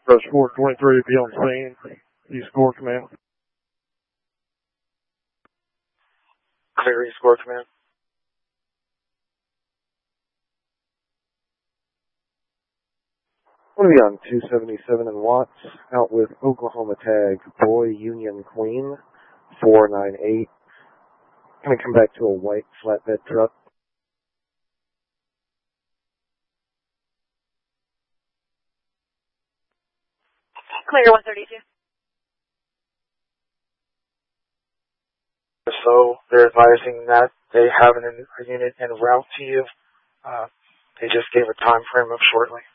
Rush 423 be on scene. East Core Command. Clear East Core Command. I'm going to be on 277 in Watts, out with Oklahoma tag, Boy Union Queen, 498. Going to come back to a white flatbed truck. Clear 132. So they're advising that they have a unit en route to you. They just gave a time frame of shortly.